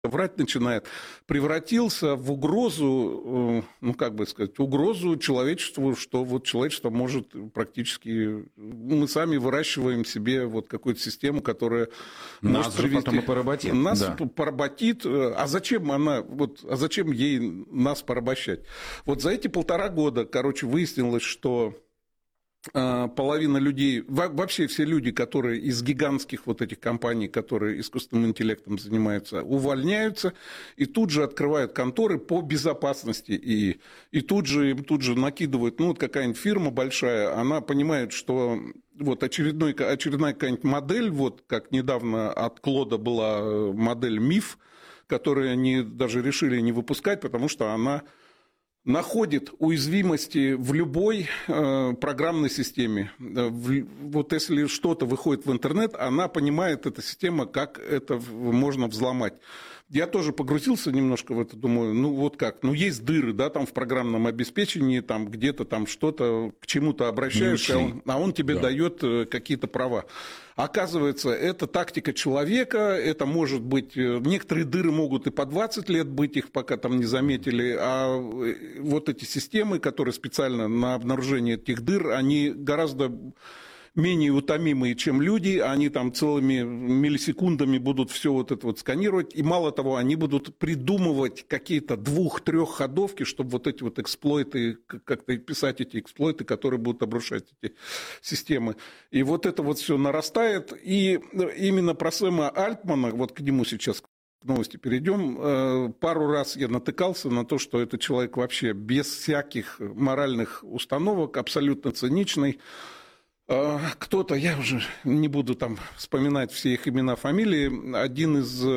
врать начинает, превратился в угрозу, ну, как бы сказать, угрозу человечеству, что вот человечество может практически... Мы сами выращиваем себе вот какую-то систему, которая нас может же привести... потом и поработит. Нас да. поработит. А зачем она... Вот, а зачем ей нас порабощать? Вот за эти 1,5 года, короче, выяснилось, что... половина людей, вообще все люди, которые из гигантских вот этих компаний, которые искусственным интеллектом занимаются, увольняются и тут же открывают конторы по безопасности. И тут же накидывают, ну, вот какая-нибудь фирма большая, она понимает, что вот очередная какая-нибудь модель, вот как недавно от Клода была модель МИФ, которую они даже решили не выпускать, потому что она находит уязвимости в любой программной системе. Вот если что-то выходит в интернет, она понимает, эта система, как это можно взломать. Я тоже погрузился немножко в это, думаю, ну вот как, ну есть дыры, да, там в программном обеспечении, там где-то там что-то, к чему-то обращаешься, а он тебе дает какие-то права. Оказывается, это тактика человека, это может быть, некоторые дыры могут и по 20 лет быть, их пока там не заметили, а вот эти системы, которые специально на обнаружение этих дыр, они гораздо менее утомимые, чем люди, они там целыми миллисекундами будут все вот это вот сканировать, и мало того, они будут придумывать какие-то 2-3 ходовки, чтобы вот эти вот эксплойты, как-то писать эти эксплойты, которые будут обрушать эти системы. И вот это вот все нарастает, и именно про Сэма Альтмана, вот к нему сейчас к новости перейдем, пару раз я натыкался на то, что этот человек вообще без всяких моральных установок, абсолютно циничный. Кто-то, я уже не буду там вспоминать все их имена, фамилии, один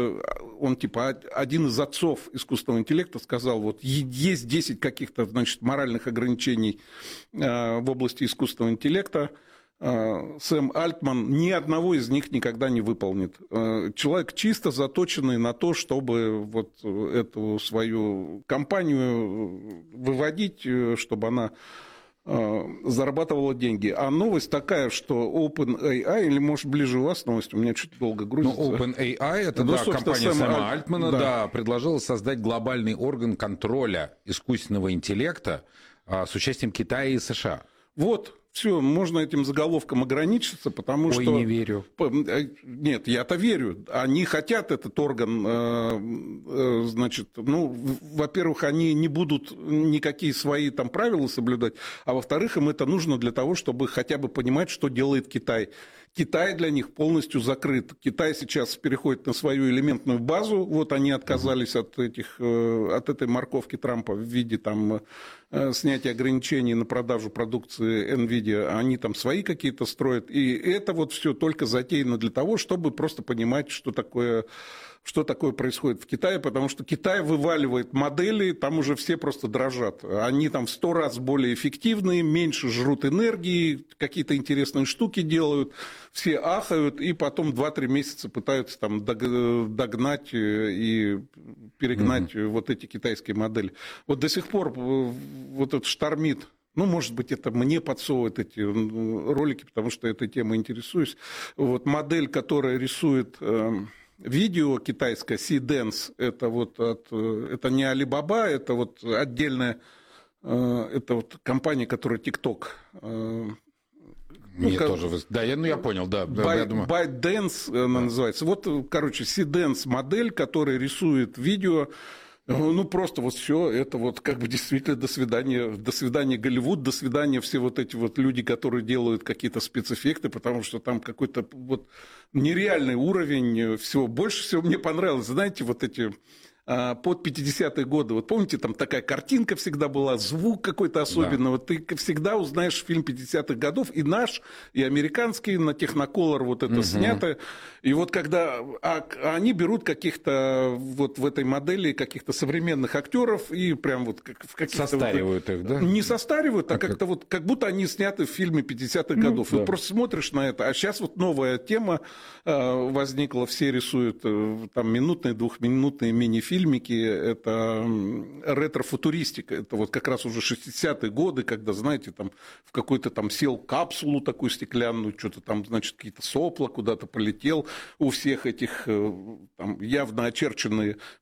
из отцов искусственного интеллекта сказал, вот есть 10 каких-то, значит, моральных ограничений в области искусственного интеллекта, Сэм Альтман ни одного из них никогда не выполнит. Человек чисто заточенный на то, чтобы вот эту свою компанию выводить, чтобы она зарабатывала деньги. А новость такая, что OpenAI, или, может, ближе у вас новость, у меня чуть долго грузится. Ну, OpenAI, это компания Сэма Альтмана, предложила создать глобальный орган контроля искусственного интеллекта с участием Китая и США. Вот. Все, можно этим заголовком ограничиться, потому что... Ой, не верю. Нет, я-то верю. Они хотят этот орган, значит, ну, во-первых, они не будут никакие свои там правила соблюдать, а во-вторых, им это нужно для того, чтобы хотя бы понимать, что делает Китай. Китай для них полностью закрыт. Китай сейчас переходит на свою элементную базу. Вот они отказались от этой морковки Трампа в виде там снятия ограничений на продажу продукции NVIDIA. Они там свои какие-то строят. И это вот все только затеяно для того, чтобы просто понимать, что такое происходит в Китае, потому что Китай вываливает модели, там уже все просто дрожат. Они там в 100 раз более эффективные, меньше жрут энергии, какие-то интересные штуки делают, все ахают, и потом 2-3 месяца пытаются там догнать и перегнать вот эти китайские модели. Вот до сих пор вот это штормит. Ну, может быть, это мне подсовывают эти ролики, потому что этой темой интересуюсь. Вот модель, которая рисует... Видео китайское Seedance, это не Alibaba, это вот отдельная, это вот компания, которая TikTok. Я понял, да. ByteDance она называется. Вот, короче, Seedance модель, которая рисует видео. Ну, просто вот все это вот как бы действительно до свидания Голливуд, до свидания все вот эти вот люди, которые делают какие-то спецэффекты, потому что там какой-то вот нереальный уровень всего. Больше всего мне понравилось, знаете, вот эти под 50-е годы. Вот помните, там такая картинка всегда была, звук какой-то особенный. Да. Вот ты всегда узнаешь фильм 50-х годов, и наш, и американский, на Техниколор вот это снято. И вот когда они берут каких-то вот в этой модели каких-то современных актеров и прям вот в каких-то... Состаривают их, да? Не состаривают, а как-то вот, как будто они сняты в фильме 50-х годов. Да. Вот просто смотришь на это. А сейчас вот новая тема возникла, все рисуют там минутные, двухминутные мини-фильмы. фильмики, это ретро-футуристика. Это вот как раз уже 60-е годы, когда, знаете, там в какой-то там сел капсулу такую стеклянную, что-то там, значит, какие-то сопла куда-то полетел. У всех этих там явно очерченные